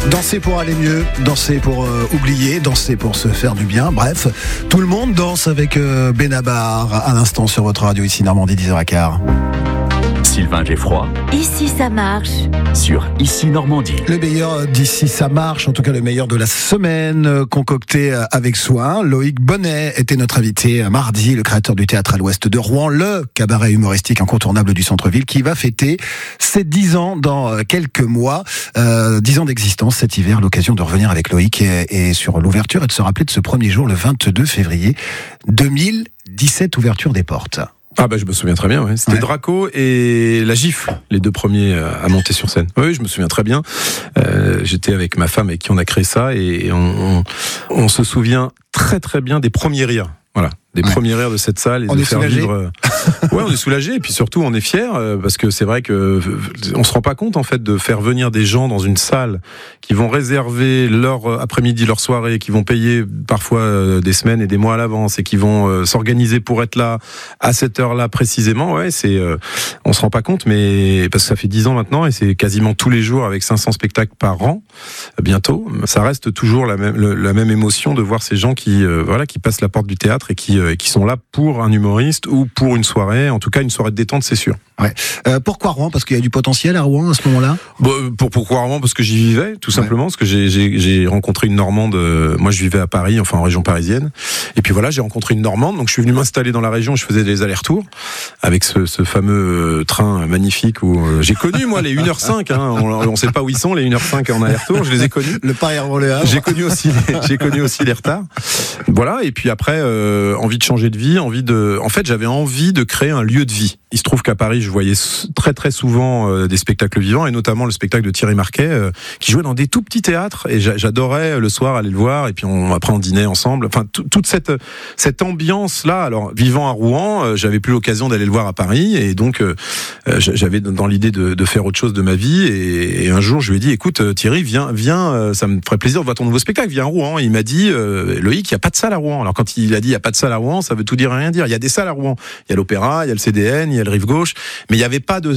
Danser pour aller mieux, danser pour oublier, danser pour se faire du bien. Bref, tout le monde danse avec Benabar à l'instant sur votre radio ici Normandie 10h15. Sylvain Geffroy. Ici ça marche. Sur Ici Normandie. Le meilleur d'ici ça marche, en tout cas le meilleur de la semaine, concocté avec soin. Loïc Bonnet était notre invité mardi, le créateur du théâtre à l'ouest de Rouen, le cabaret humoristique incontournable du centre-ville qui va fêter ses 10 ans dans quelques mois. 10 ans d'existence cet hiver, l'occasion de revenir avec Loïc et sur l'ouverture et de se rappeler de ce premier jour, le 22 février 2017, ouverture des portes. Ah bah je me souviens très bien, ouais. C'était Draco et La Gifle, les deux premiers à monter sur scène. Oui, je me souviens très bien. J'étais avec ma femme avec qui on a créé ça et on se souvient très très bien des premiers rires. Voilà, des premiers rires de cette salle et on de est faire soulagé. vivre. Ouais, on est soulagé et puis surtout on est fiers parce que c'est vrai que on se rend pas compte en fait de faire venir des gens dans une salle qui vont réserver leur après-midi, leur soirée, qui vont payer parfois des semaines et des mois à l'avance et qui vont s'organiser pour être là à cette heure-là précisément. Ouais, c'est on se rend pas compte, mais parce que ça fait 10 ans maintenant et c'est quasiment tous les jours avec 500 spectacles par an bientôt. Ça reste toujours la même émotion de voir ces gens qui qui passent la porte du théâtre et qui sont là pour un humoriste ou pour une soirée, en tout cas une soirée de détente, c'est sûr. Ouais. Pourquoi Rouen ? Parce qu'il y a du potentiel à Rouen à ce moment-là ? Pourquoi Rouen ? Parce que j'y vivais, tout simplement, parce que j'ai rencontré une Normande, moi je vivais à Paris, enfin en région parisienne, et puis voilà, j'ai rencontré une Normande, donc je suis venu m'installer dans la région, je faisais des allers-retours, avec ce fameux train magnifique où j'ai connu moi les 1h05, on sait pas où ils sont, les 1h05 en aller-retour, je les ai connus. Le Paris-Rouen-Le-Havre. J'ai connu aussi les retards. Voilà, et puis après, envie de changer de vie, en fait, j'avais envie de créer un lieu de vie. Il se trouve qu'à Paris, je voyais très très souvent des spectacles vivants, et notamment le spectacle de Thierry Marquet, qui jouait dans des tout petits théâtres, et j'adorais le soir aller le voir, et puis après on dînait ensemble. Enfin, toute cette ambiance-là. Alors, vivant à Rouen, j'avais plus l'occasion d'aller le voir à Paris, et donc j'avais dans l'idée de faire autre chose de ma vie, et un jour je lui ai dit, écoute Thierry, viens, ça me ferait plaisir de voir ton nouveau spectacle, viens à Rouen. Et il m'a dit, Loïc, il n'y a pas de salle à Rouen. Alors quand il a dit il n'y a pas de salle à Rouen, ça veut tout dire et rien dire. Il y a des salles à Rouen. Il y a l'Opéra, il y a le CDN, il y a le Rive Gauche, mais il n'y avait pas de